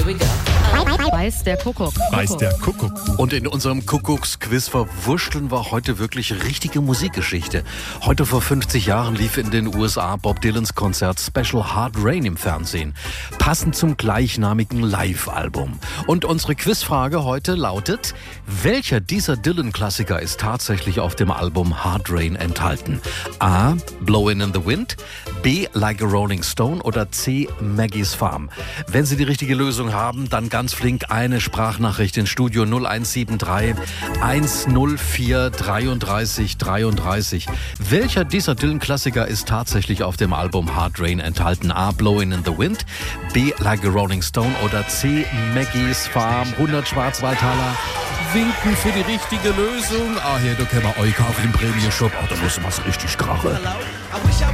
Here we go. Weiß der Kuckuck. Weiß der Kuckuck. Und in unserem Kuckucksquiz verwurschteln wir heute wirklich richtige Musikgeschichte. Heute vor 50 Jahren lief in den USA Bob Dylans Konzert Special Hard Rain im Fernsehen. Passend zum gleichnamigen Live-Album. Und unsere Quizfrage heute lautet: Welcher dieser Dylan-Klassiker ist tatsächlich auf dem Album Hard Rain enthalten? A. Blowin' in the Wind, B. Like a Rolling Stone oder C. Maggie's Farm. Wenn Sie die richtige Lösung haben, dann ganz flink eine Sprachnachricht ins Studio 0173 104 33 33. Welcher dieser Dylan-Klassiker ist tatsächlich auf dem Album Hard Rain enthalten? A. Blowin' in the Wind, B. Like a Rolling Stone oder C. Maggie's Farm. 100 Schwarzwaldtaler winken für die richtige Lösung. Ah, hier, da können wir euch kaufen im Prämie-Shop. Ah, da muss was richtig krachen.